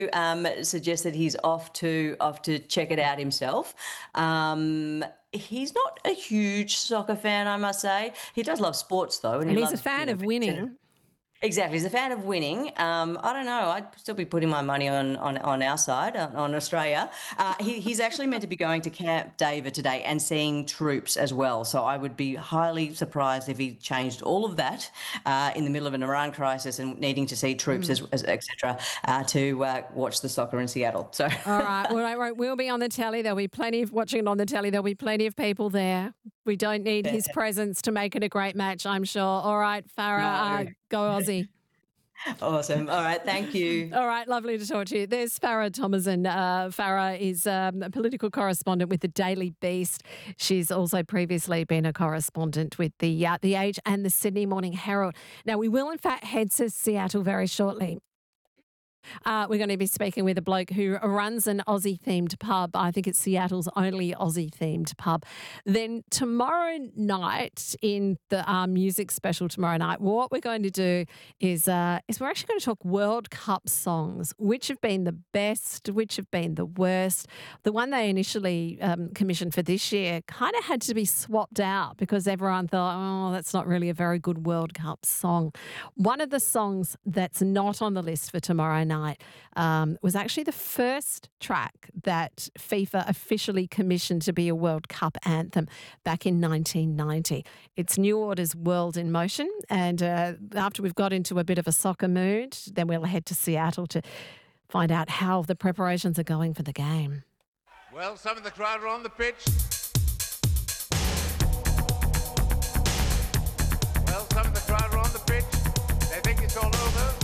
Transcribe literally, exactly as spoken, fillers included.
um, suggested he's off to off to check it out himself. Um, he's not a huge soccer fan, I must say. He does love sports though, and he And he's a loves, you fan know, of winning. exactly. He's a fan of winning. Um, I don't know. I'd still be putting my money on on, on our side, on, on Australia. Uh, he, he's actually meant to be going to Camp David today and seeing troops as well. So I would be highly surprised if he changed all of that uh, in the middle of an Iran crisis and needing to see troops, Mm. as, as et cetera, uh, to uh, watch the soccer in Seattle. So All right. Well, right, right. We'll be on the telly. There'll be plenty of watching it on the telly. There'll be plenty of people there. We don't need his presence to make it a great match, I'm sure. All right, Farah, uh, no. go Aussie. Awesome. All right. Thank you. All right. Lovely to talk to you. There's Farah Thomason. Uh, Farah is um, a political correspondent with the Daily Beast. She's also previously been a correspondent with the uh, The Age and the Sydney Morning Herald. Now, we will, in fact, head to Seattle very shortly. Uh, we're going to be speaking with a bloke who runs an Aussie-themed pub. I think it's Seattle's only Aussie-themed pub. Then tomorrow night, in the uh, music special tomorrow night, what we're going to do is uh, is we're actually going to talk World Cup songs, which have been the best, which have been the worst. The one they initially um, commissioned for this year kind of had to be swapped out because everyone thought, oh, that's not really a very good World Cup song. One of the songs that's not on the list for tomorrow night night um, was actually the first track that FIFA officially commissioned to be a World Cup anthem back in nineteen ninety. It's New Order's World in Motion, and uh, after we've got into a bit of a soccer mood, then we'll head to Seattle to find out how the preparations are going for the game. Well, some of the crowd are on the pitch.